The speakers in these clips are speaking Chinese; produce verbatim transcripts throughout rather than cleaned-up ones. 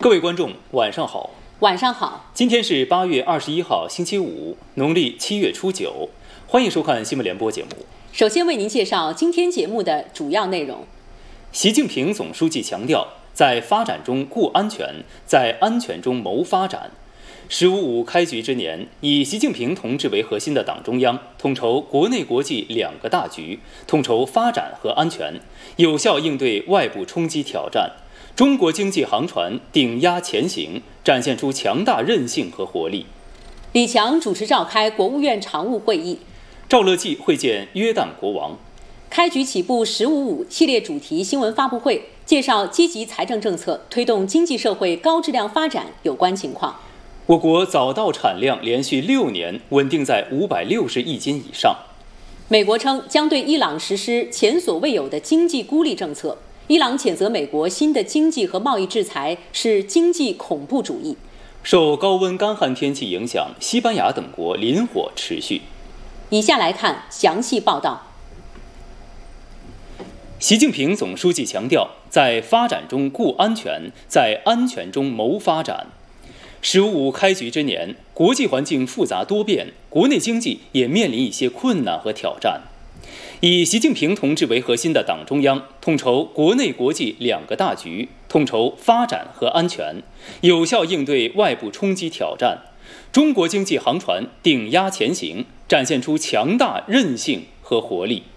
各位观众，晚上好。 晚上好。 今天是八月二十一号，星期五，农历七月初九。欢迎收看新闻联播节目。 首先为您介绍今天节目的主要内容。 习近平总书记强调，在发展中顾安全，在安全中谋发展。十五五开局之年，以习近平同志为核心的党中央统筹国内国际两个大局，统筹发展和安全，有效应对外部冲击挑战。中国经济航船顶压前行，展现出强大韧性和活力。 李强主持召开国务院常务会议。 赵乐际会见约旦国王。 开局起步“十五五”系列主题新闻发布会，介绍积极财政政策推动经济社会高质量发展有关情况。 我国早稻产量连续六年稳定在五百六十亿斤以上。 美国称将对伊朗实施前所未有的经济孤立政策。伊朗谴责美国新的经济和贸易制裁是经济恐怖主义。 受高温干旱天气影响，西班牙等国林火持续。 以下来看详细报道。 习近平总书记强调，在发展中顾安全，在安全中谋发展。十五五开局之年，国际环境复杂多变，国内经济也面临一些困难和挑战。以习近平同志为核心的党中央统筹国内国际两个大局，统筹发展和安全，有效应对外部冲击挑战。中国经济航船顶压前行，展现出强大韧性和活力。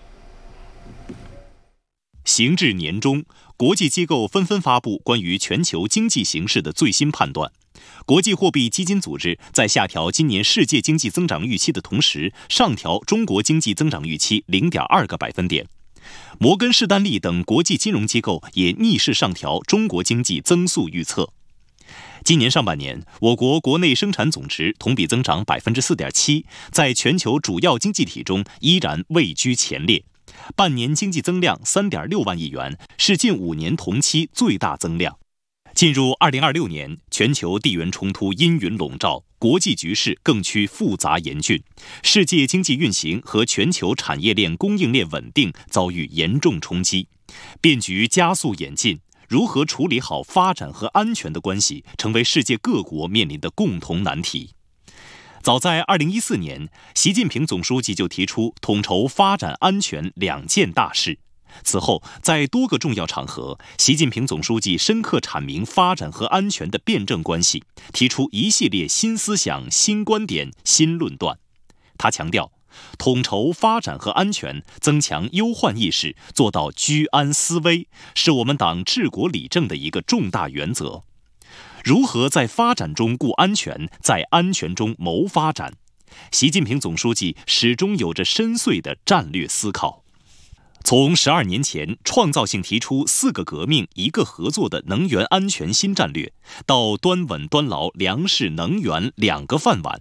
行至年中，国际机构纷纷发布关于全球经济形势的最新判断。国际货币基金组织在下调今年世界经济增长预期的同时，上调中国经济增长预期 零点二 个百分点。摩根士丹利等国际金融机构也逆势上调中国经济增速预测。今年上半年，我国国内生产总值同比增长 百分之四点七， 在全球主要经济体中依然位居前列。半年经济增量 三点六万亿元，是近五年同期最大增量。进入二零二六年，全球地缘冲突阴云笼罩，国际局势更趋复杂严峻，世界经济运行和全球产业链供应链稳定遭遇严重冲击，变局加速演进。如何处理好发展和安全的关系，成为世界各国面临的共同难题。早在二零一四年，习近平总书记就提出统筹发展安全两件大事。此后，在多个重要场合，习近平总书记深刻阐明发展和安全的辩证关系，提出一系列新思想、新观点、新论断。他强调，统筹发展和安全，增强忧患意识，做到居安思危，是我们党治国理政的一个重大原则。如何在发展中顾安全，在安全中谋发展？习近平总书记始终有着深邃的战略思考。从十二年前创造性提出四个革命一个合作的能源安全新战略，到端稳端牢粮食能源两个饭碗，